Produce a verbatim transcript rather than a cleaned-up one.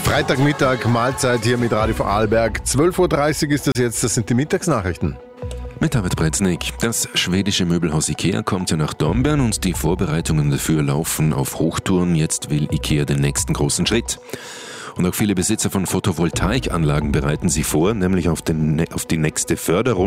Freitagmittag, Mahlzeit hier mit Radio Vorarlberg. zwölf Uhr dreißig ist das jetzt, das sind die Mittagsnachrichten. Mit David Breznik. Das schwedische Möbelhaus Ikea kommt ja nach Dornbirn und die Vorbereitungen dafür laufen auf Hochtouren. Jetzt will Ikea den nächsten großen Schritt. Und auch viele Besitzer von Photovoltaikanlagen bereiten sich vor, nämlich auf, den, auf die nächste Förderung.